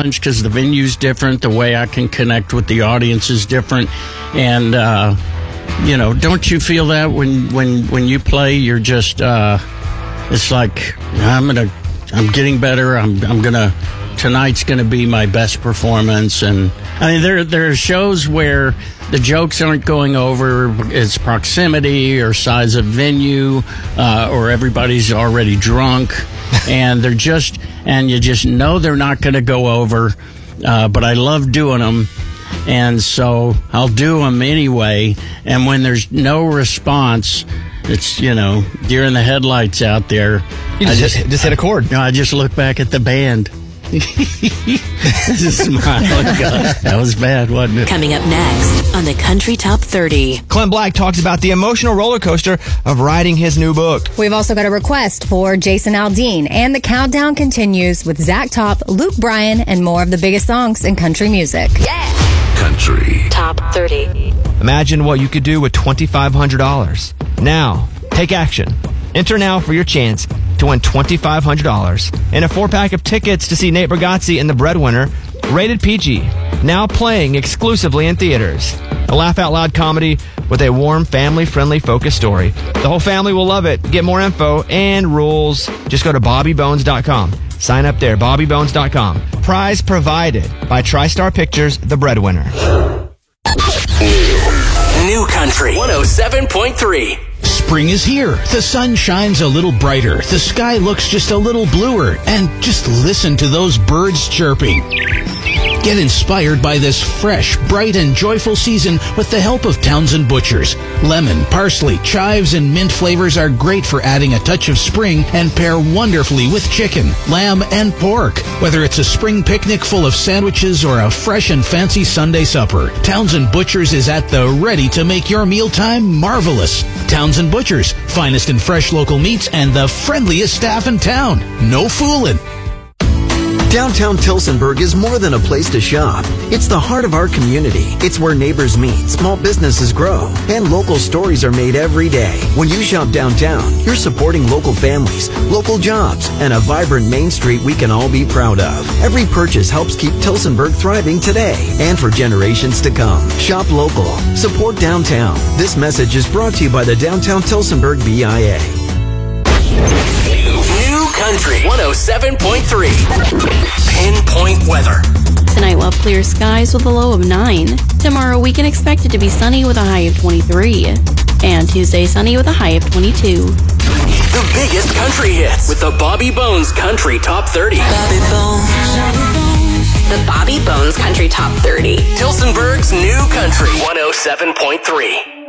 challenge because the venue's different. The way I can connect with the audience is different. And, don't you feel that when you play, you're just, it's like, I'm getting better. Tonight's going to be my best performance. And I mean, there are shows where the jokes aren't going over its proximity or size of venue, or everybody's already drunk and you just know they're not going to go over. But I love doing them. And so I'll do them anyway. And when there's no response, it's, deer in the headlights out there. You just hit a chord. I just look back at the band. Just smile. God, that was bad, wasn't it? Coming up next on the Country Top 30. Clint Black talks about the emotional roller coaster of writing his new book. We've also got a request for Jason Aldean, and the countdown continues with Zach Top, Luke Bryan, and more of the biggest songs in country music. Yeah! Country Top 30. Imagine what you could do with $2,500. Now, take action. Enter now for your chance to win $2,500 and a 4-pack of tickets to see Nate Bargatze and the Breadwinner, rated PG, now playing exclusively in theaters. A laugh-out-loud comedy with a warm, family-friendly focus story. The whole family will love it. Get more info and rules. Just go to BobbyBones.com. Sign up there, BobbyBones.com. Prize provided by TriStar Pictures, The Breadwinner. New Country 107.3. Spring is here. The sun shines a little brighter. The sky looks just a little bluer. And just listen to those birds chirping. Get inspired by this fresh, bright, and joyful season with the help of Townsend Butchers. Lemon, parsley, chives, and mint flavors are great for adding a touch of spring and pair wonderfully with chicken, lamb, and pork. Whether it's a spring picnic full of sandwiches or a fresh and fancy Sunday supper, Townsend Butchers is at the ready to make your mealtime marvelous. Townsend Butchers, finest in fresh local meats and the friendliest staff in town. No fooling. Downtown Tillsonburg is more than a place to shop. It's the heart of our community. It's where neighbors meet, small businesses grow, and local stories are made every day. When you shop downtown, you're supporting local families, local jobs, and a vibrant Main Street we can all be proud of. Every purchase helps keep Tillsonburg thriving today and for generations to come. Shop local. Support downtown. This message is brought to you by the Downtown Tillsonburg BIA. New Country 107.3. Pinpoint weather. Tonight we'll have clear skies with a low of 9. Tomorrow we can expect it to be sunny with a high of 23. And Tuesday sunny with a high of 22. The biggest country hits with the Bobby Bones Country Top 30. Bobby Bones. The Bobby Bones Country Top 30. Tillsonburg's New Country 107.3.